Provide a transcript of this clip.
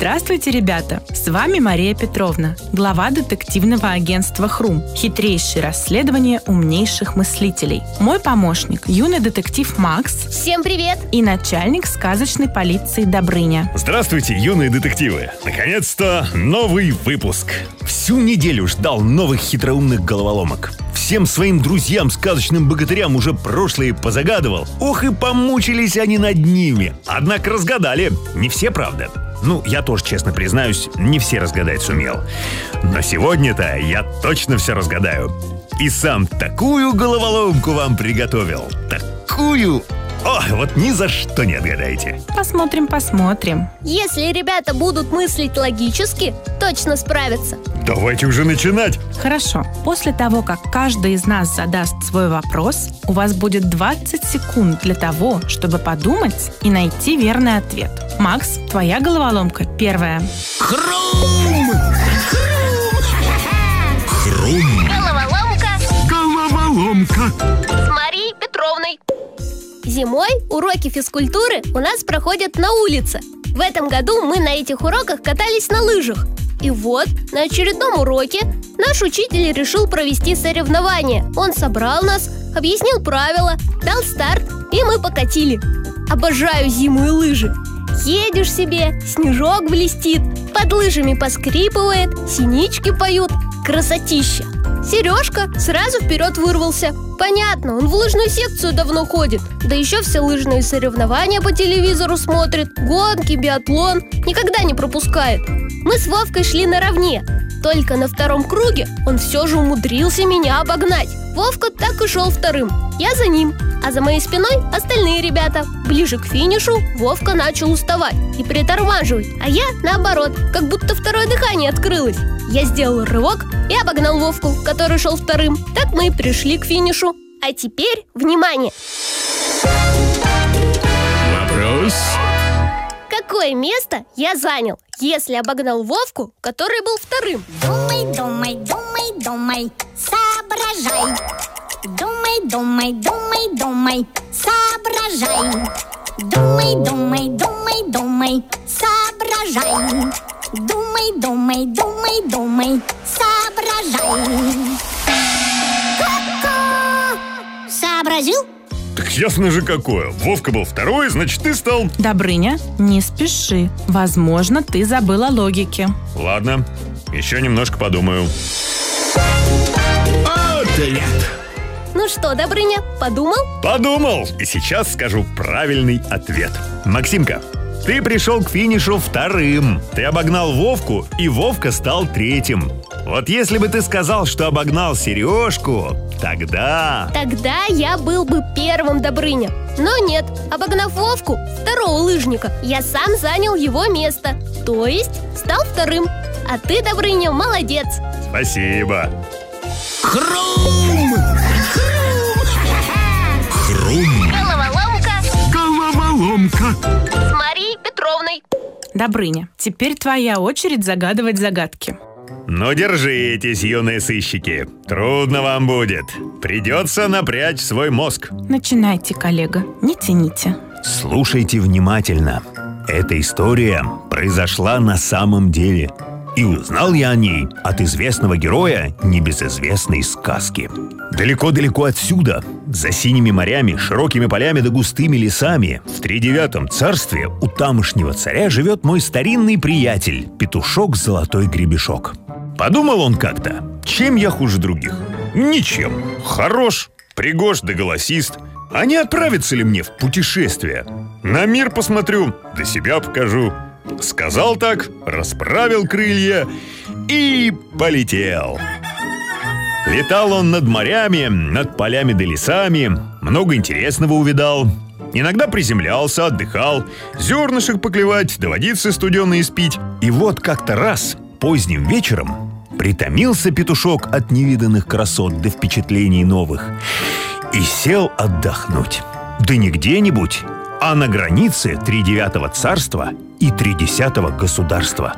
Здравствуйте, ребята! С вами Мария Петровна, глава детективного агентства «Хрум». Хитрейшее расследование умнейших мыслителей. Мой помощник – юный детектив Макс. Всем привет! И начальник сказочной полиции Добрыня. Здравствуйте, юные детективы! Наконец-то новый выпуск. Всю неделю ждал новых хитроумных головоломок. Всем своим друзьям, сказочным богатырям, уже прошлое позагадывал. Ох, и помучились они над ними. Однако разгадали. Не все, правда. Я тоже, честно признаюсь, не все разгадать сумел. Но сегодня-то я точно все разгадаю. И сам такую головоломку вам приготовил. Такую... вот ни за что не отгадаете. Посмотрим. Если ребята будут мыслить логически, точно справятся. Давайте уже начинать. Хорошо. После того, как каждый из нас задаст свой вопрос, у вас будет 20 секунд для того, чтобы подумать и найти верный ответ. Макс, твоя головоломка первая. Хрум! Головоломка С Марией Петровной. Зимой уроки физкультуры у нас проходят на улице. В этом году мы на этих уроках катались на лыжах. И вот на очередном уроке наш учитель решил провести соревнование. Он собрал нас, объяснил правила, дал старт, и мы покатили. Обожаю зиму и лыжи. Едешь себе, снежок блестит, под лыжами поскрипывает, синички поют. Красотища! Сережка сразу вперед вырвался. Понятно, он в лыжную секцию давно ходит. Да еще все лыжные соревнования по телевизору смотрит. Гонки, биатлон. Никогда не пропускает. Мы с Вовкой шли наравне. Только на втором круге он все же умудрился меня обогнать. Вовка так и шел вторым. Я за ним. А за моей спиной остальные ребята. Ближе к финишу Вовка начал уставать и притормаживать. А я, наоборот, как будто второе дыхание открылось. Я сделал рывок и обогнал Вовку, который шел вторым. Так мы и пришли к финишу. А теперь, внимание! Вопрос. Какое место я занял, если обогнал Вовку, который был вторым? Думай, соображай. Думай, соображай. Думай, соображай. Думай, соображай. Сообразил? Так ясно же какое. Вовка был второй, значит, ты стал... Добрыня, не спеши. Возможно, ты забыл о логике. Ладно, еще немножко подумаю. Ответ! Ну что, Добрыня, подумал? Подумал, и сейчас скажу правильный ответ. Максимка, ты пришел к финишу вторым. Ты обогнал Вовку, и Вовка стал третьим. Вот если бы ты сказал, что обогнал Сережку, тогда я был бы первым, Добрыня. Но нет, обогнав Вовку, второго лыжника, я сам занял его место. То есть стал вторым. А ты, Добрыня, молодец. Спасибо. Хрум! Головоломка С Марией Петровной. Добрыня, теперь твоя очередь загадывать загадки. Ну, держитесь, юные сыщики. Трудно вам будет. Придется напрячь свой мозг. Начинайте, коллега, не тяните. Слушайте внимательно. Эта история произошла на самом деле. И узнал я о ней от известного героя небезызвестной сказки. Далеко-далеко отсюда, за синими морями, широкими полями да густыми лесами, в Тридевятом царстве у тамошнего царя живет мой старинный приятель, петушок Золотой Гребешок. Подумал он как-то, чем я хуже других? Ничем. Хорош, пригож да голосист. А не отправиться ли мне в путешествие? На мир посмотрю, да себя покажу. Сказал так, расправил крылья и полетел. Летал он над морями, над полями да лесами, много интересного увидал. Иногда приземлялся, отдыхал, зернышек поклевать, да водицы студеной испить. И вот как-то раз, поздним вечером, притомился петушок от невиданных красот да впечатлений новых и сел отдохнуть. Да не где-нибудь, а на границе Тридевятого царства и 30-го государства.